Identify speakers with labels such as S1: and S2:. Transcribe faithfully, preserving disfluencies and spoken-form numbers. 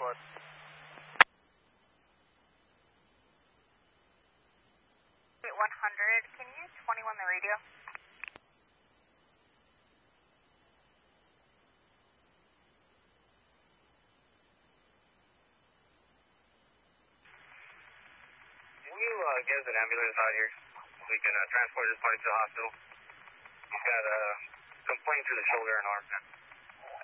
S1: Plus.
S2: one hundred, can you use twenty-one the radio?
S1: Can you uh, get us an ambulance out here? We can uh, transport this party to the hospital. He's got a uh, complaint to the shoulder and arm.